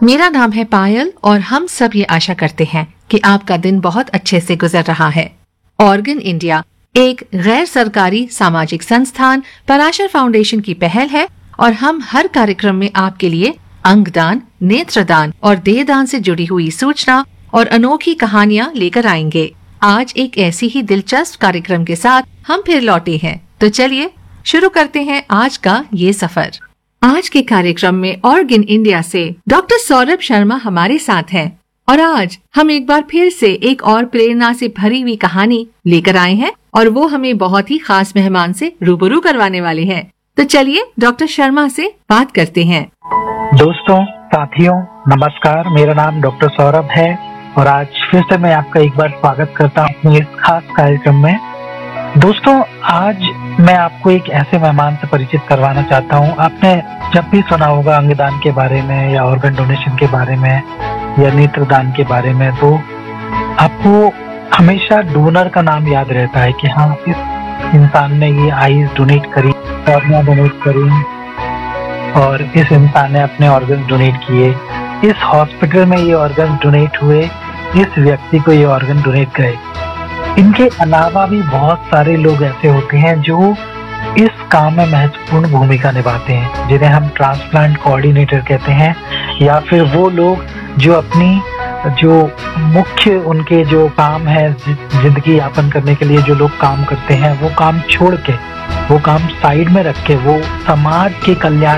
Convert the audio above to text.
मेरा नाम है पायल और हम सब ये आशा करते हैं कि आपका दिन बहुत अच्छे से गुजर रहा है। ऑर्गन इंडिया एक गैर सरकारी सामाजिक संस्थान पराशर फाउंडेशन की पहल है और हम हर कार्यक्रम में आपके लिए अंगदान, नेत्रदान और देहदान से जुड़ी हुई सूचना और अनोखी कहानियाँ लेकर आएंगे। आज एक ऐसी ही दिलचस्प कार्यक्रम के साथ हम फिर लौटे हैं, तो चलिए शुरू करते हैं आज का ये सफर। आज के कार्यक्रम में ऑर्गन इंडिया से डॉक्टर सौरभ शर्मा हमारे साथ हैं और आज हम एक बार फिर से एक और प्रेरणा से भरी हुई कहानी लेकर आए हैं और वो हमें बहुत ही खास मेहमान से रूबरू करवाने वाले हैं। तो चलिए डॉक्टर शर्मा से बात करते हैं। दोस्तों, साथियों, नमस्कार। मेरा नाम डॉक्टर सौरभ है और आज फिर से मैं आपका एक बार स्वागत करता हूँ अपने इस खास कार्यक्रम में। दोस्तों, आज मैं आपको एक ऐसे मेहमान से परिचित करवाना चाहता हूँ। आपने जब भी सुना होगा अंगदान के बारे में या ऑर्गन डोनेशन के बारे में या नेत्रदान के बारे में, तो आपको हमेशा डोनर का नाम याद रहता है कि हाँ, इस इंसान ने ये आईज डोनेट करी, ऑर्गन डोनेट करी और इस इंसान ने अपने ऑर्गन डोनेट किए, इस हॉस्पिटल में ये ऑर्गन डोनेट हुए, इस व्यक्ति को ये ऑर्गन डोनेट गए। इनके अलावा भी बहुत सारे लोग ऐसे होते हैं जो इस काम में महत्वपूर्ण भूमिका निभाते हैं, जिन्हें हम ट्रांसप्लांट कोऑर्डिनेटर कहते हैं, या फिर वो लोग जो अपनी जो मुख्य उनके जो काम है जिंदगी यापन करने के लिए जो लोग काम करते हैं, वो काम छोड़ के, वो काम साइड में रख के वो समाज के कल्याण